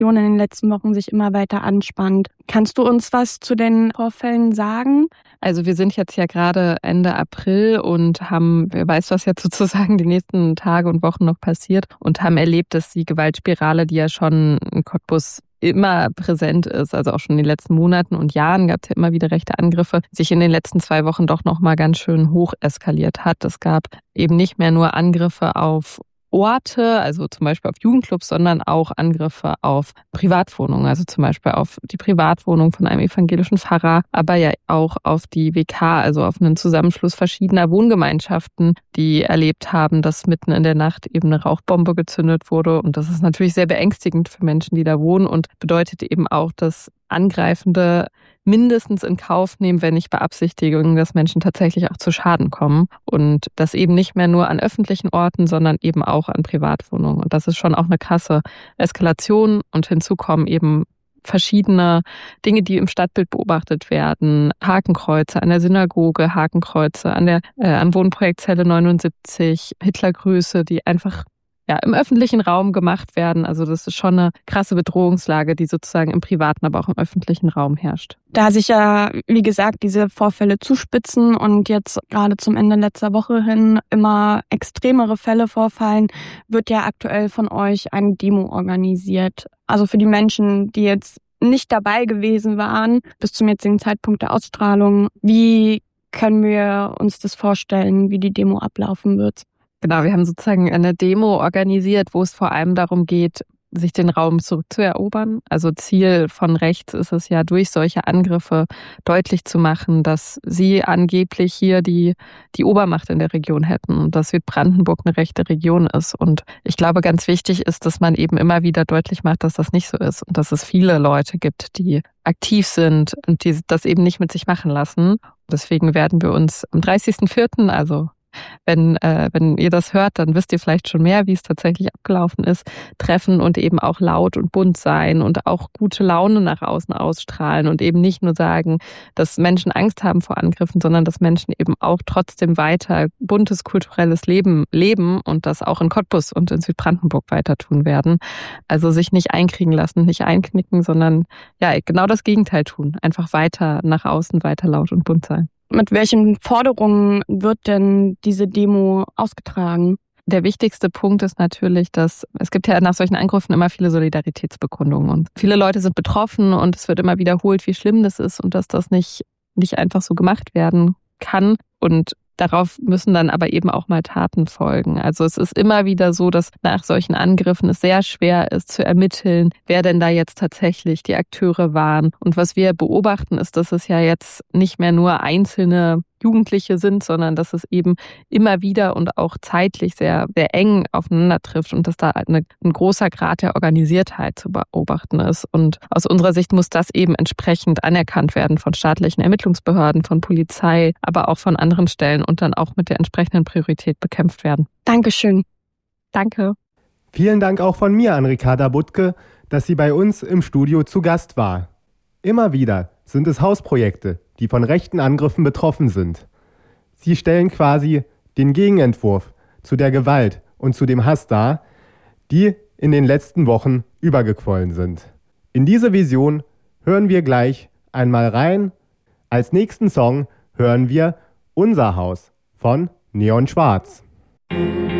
Situation in den letzten Wochen sich immer weiter anspannt. Kannst du uns was zu den Vorfällen sagen? Also wir sind jetzt ja gerade Ende April und haben, wer weiß, was jetzt sozusagen die nächsten Tage und Wochen noch passiert, und haben erlebt, dass die Gewaltspirale, die ja schon in Cottbus immer präsent ist, also auch schon in den letzten Monaten und Jahren gab es ja immer wieder rechte Angriffe, sich in den letzten 2 Wochen doch nochmal ganz schön hoch eskaliert hat. Es gab eben nicht mehr nur Angriffe auf Orte, also zum Beispiel auf Jugendclubs, sondern auch Angriffe auf Privatwohnungen, also zum Beispiel auf die Privatwohnung von einem evangelischen Pfarrer, aber ja auch auf die WK, also auf einen Zusammenschluss verschiedener Wohngemeinschaften, die erlebt haben, dass mitten in der Nacht eben eine Rauchbombe gezündet wurde. Und das ist natürlich sehr beängstigend für Menschen, die da wohnen, und bedeutet eben auch, dass Angreifende mindestens in Kauf nehmen, wenn nicht beabsichtigen, dass Menschen tatsächlich auch zu Schaden kommen. Und das eben nicht mehr nur an öffentlichen Orten, sondern eben auch an Privatwohnungen. Und das ist schon auch eine krasse Eskalation. Und hinzu kommen eben verschiedene Dinge, die im Stadtbild beobachtet werden. Hakenkreuze an der Synagoge, Hakenkreuze an Wohnprojektzelle 79, Hitlergrüße, die einfach im öffentlichen Raum gemacht werden. Also das ist schon eine krasse Bedrohungslage, die sozusagen im privaten, aber auch im öffentlichen Raum herrscht. Da sich ja, wie gesagt, diese Vorfälle zuspitzen und jetzt gerade zum Ende letzter Woche hin immer extremere Fälle vorfallen, wird ja aktuell von euch eine Demo organisiert. Also für die Menschen, die jetzt nicht dabei gewesen waren bis zum jetzigen Zeitpunkt der Ausstrahlung, wie können wir uns das vorstellen, wie die Demo ablaufen wird? Genau, wir haben sozusagen eine Demo organisiert, wo es vor allem darum geht, sich den Raum zurückzuerobern. Also Ziel von rechts ist es ja, durch solche Angriffe deutlich zu machen, dass sie angeblich hier die Obermacht in der Region hätten und dass Südbrandenburg eine rechte Region ist. Und ich glaube, ganz wichtig ist, dass man eben immer wieder deutlich macht, dass das nicht so ist und dass es viele Leute gibt, die aktiv sind und die das eben nicht mit sich machen lassen. Deswegen werden wir uns am 30.04., also wenn ihr das hört, dann wisst ihr vielleicht schon mehr, wie es tatsächlich abgelaufen ist, treffen und eben auch laut und bunt sein und auch gute Laune nach außen ausstrahlen und eben nicht nur sagen, dass Menschen Angst haben vor Angriffen, sondern dass Menschen eben auch trotzdem weiter buntes kulturelles Leben leben und das auch in Cottbus und in Südbrandenburg weiter tun werden. Also sich nicht einkriegen lassen, nicht einknicken, sondern genau das Gegenteil tun. Einfach weiter nach außen, weiter laut und bunt sein. Mit welchen Forderungen wird denn diese Demo ausgetragen? Der wichtigste Punkt ist natürlich, dass es gibt ja nach solchen Angriffen immer viele Solidaritätsbekundungen und viele Leute sind betroffen und es wird immer wiederholt, wie schlimm das ist und dass das nicht einfach so gemacht werden kann. Und darauf müssen dann aber eben auch mal Taten folgen. Also es ist immer wieder so, dass nach solchen Angriffen es sehr schwer ist zu ermitteln, wer denn da jetzt tatsächlich die Akteure waren. Und was wir beobachten, ist, dass es ja jetzt nicht mehr nur einzelne Jugendliche sind, sondern dass es eben immer wieder und auch zeitlich sehr, sehr eng aufeinander trifft und dass da ein großer Grad der Organisiertheit zu beobachten ist. Und aus unserer Sicht muss das eben entsprechend anerkannt werden von staatlichen Ermittlungsbehörden, von Polizei, aber auch von anderen Stellen und dann auch mit der entsprechenden Priorität bekämpft werden. Dankeschön. Danke. Vielen Dank auch von mir an Ricarda Butke, dass sie bei uns im Studio zu Gast war. Immer wieder sind es Hausprojekte, die von rechten Angriffen betroffen sind. Sie stellen quasi den Gegenentwurf zu der Gewalt und zu dem Hass dar, die in den letzten Wochen übergequollen sind. In diese Vision hören wir gleich einmal rein. Als nächsten Song hören wir Unser Haus von Neon Schwarz.